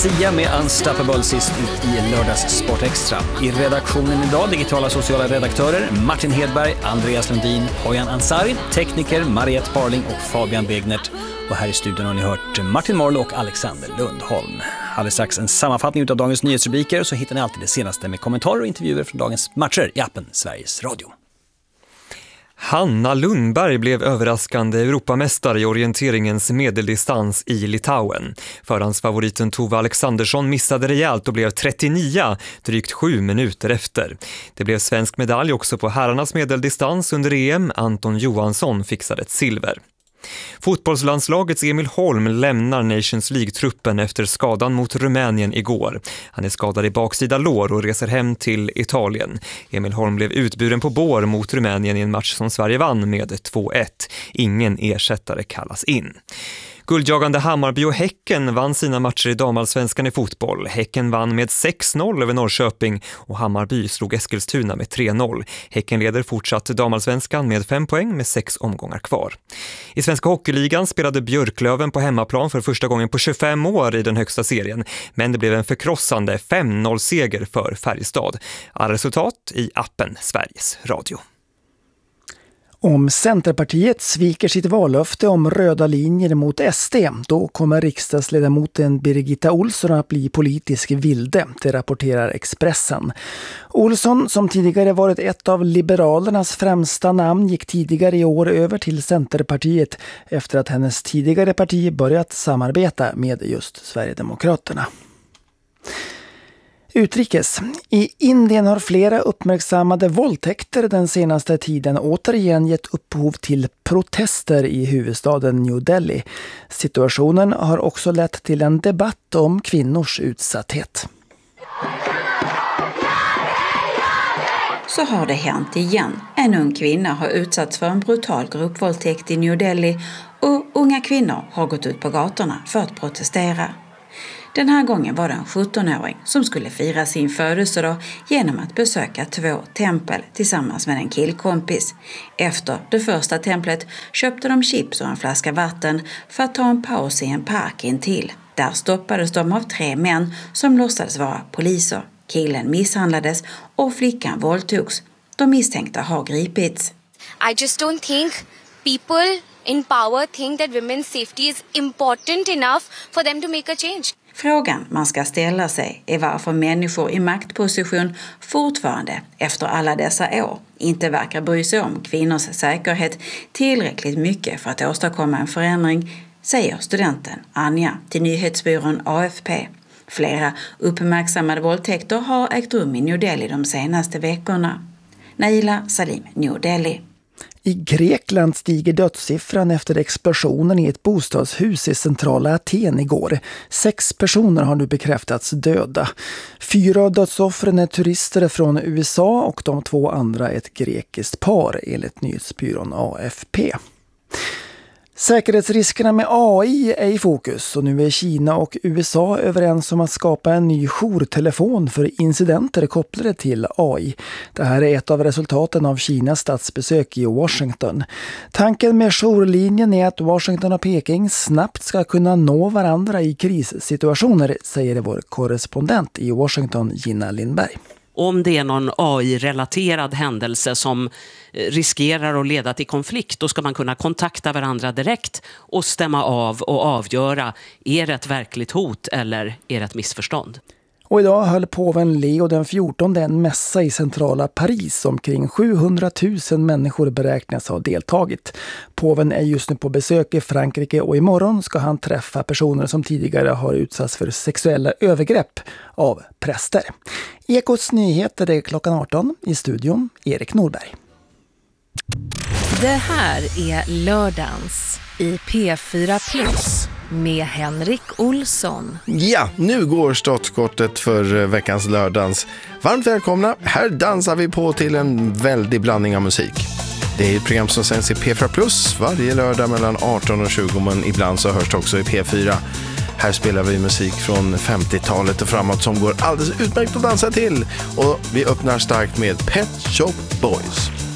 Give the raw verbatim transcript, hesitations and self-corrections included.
Sia med Unstoppable sist ut i lördags Sport Extra. I redaktionen idag digitala sociala redaktörer Martin Hedberg, Andreas Lundin, Hojan Ansari, tekniker Mariette Parling och Fabian Begnert. Och här i studion har ni hört Martin Morlo och Alexander Lundholm. Alldeles strax en sammanfattning av dagens nyhetsrubriker, så hittar ni alltid det senaste med kommentarer och intervjuer från dagens matcher i appen Sveriges Radio. Hanna Lundberg blev överraskande Europamästare i orienteringens medeldistans i Litauen. Förhandsfavoriten Tove Alexandersson missade rejält och blev trettionio, drygt sju minuter efter. Det blev svensk medalj också på herrarnas medeldistans under E M. Anton Johansson fixade ett silver. Fotbollslandslagets Emil Holm lämnar Nations League-truppen efter skadan mot Rumänien igår. Han är skadad i baksida lår och reser hem till Italien. Emil Holm blev utburen på bår mot Rumänien i en match som Sverige vann med två ett. Ingen ersättare kallas in. Guldjagande Hammarby och Häcken vann sina matcher i damallsvenskan i fotboll. Häcken vann med sex noll över Norrköping och Hammarby slog Eskilstuna med tre noll. Häcken leder fortsatt damallsvenskan med fem poäng med sex omgångar kvar. I Svenska hockeyligan spelade Björklöven på hemmaplan för första gången på tjugofem år i den högsta serien. Men det blev en förkrossande fem noll-seger för Färjestad. Alla resultat i appen Sveriges Radio. Om Centerpartiet sviker sitt vallöfte om röda linjer mot S D, då kommer riksdagsledamoten Birgitta Olsson att bli politisk vilde, det rapporterar Expressen. Olsson, som tidigare varit ett av Liberalernas främsta namn, gick tidigare i år över till Centerpartiet efter att hennes tidigare parti börjat samarbeta med just Sverigedemokraterna. Utrikes. I Indien har flera uppmärksammade våldtäkter den senaste tiden återigen gett upphov till protester i huvudstaden New Delhi. Situationen har också lett till en debatt om kvinnors utsatthet. Så har det hänt igen. En ung kvinna har utsatts för en brutal gruppvåldtäkt i New Delhi och unga kvinnor har gått ut på gatorna för att protestera. Den här gången var det en sjuttonåring som skulle fira sin födelsedag genom att besöka två tempel tillsammans med en killkompis. Efter det första templet köpte de chips och en flaska vatten för att ta en paus i en park intill. Där stoppades de av tre män som låtsades vara poliser. Killen misshandlades och flickan våldtogs. De misstänkta har gripits. I just don't think people in power think that women's safety is important enough for them to make a change. Frågan man ska ställa sig är varför människor i maktposition fortfarande efter alla dessa år inte verkar bry sig om kvinnors säkerhet tillräckligt mycket för att åstadkomma en förändring, säger studenten Anja till nyhetsbyrån A F P. Flera uppmärksammade våldtäkter har ägt rum i New Delhi de senaste veckorna. Naila Salim, New Delhi. I Grekland stiger dödssiffran efter explosionen i ett bostadshus i centrala Aten igår. Sex personer har nu bekräftats döda. Fyra av dödsoffren är turister från U S A och de två andra ett grekiskt par, enligt nyhetsbyrån A F P. Säkerhetsriskerna med A I är i fokus och nu är Kina och U S A överens om att skapa en ny jourtelefon för incidenter kopplade till A I. Det här är ett av resultaten av Kinas statsbesök i Washington. Tanken med jourlinjen är att Washington och Peking snabbt ska kunna nå varandra i krissituationer, säger vår korrespondent i Washington, Gina Lindberg. Om det är någon A I-relaterad händelse som riskerar att leda till konflikt, då ska man kunna kontakta varandra direkt och stämma av och avgöra, är det ett verkligt hot eller är det ett missförstånd? Och idag höll påven Leo den fjortonde en mässa i centrala Paris. Omkring sjuhundratusen människor beräknas ha deltagit. Påven är just nu på besök i Frankrike och imorgon ska han träffa personer som tidigare har utsatts för sexuella övergrepp av präster. Ekots nyheter är klockan arton, i studion Erik Norberg. Det här är lördagens i P fyra Plus med Henrik Olsson. Ja, nu går startskottet för veckans lördans. Varmt välkomna, här dansar vi på till en väldig blandning av musik. Det är ett program som sänds i P fyra Plus varje lördag mellan arton och tjugo, men ibland så hörs det också i P fyra. Här spelar vi musik från femtiotalet och framåt som går alldeles utmärkt att dansa till. Och vi öppnar starkt med Pet Shop Boys.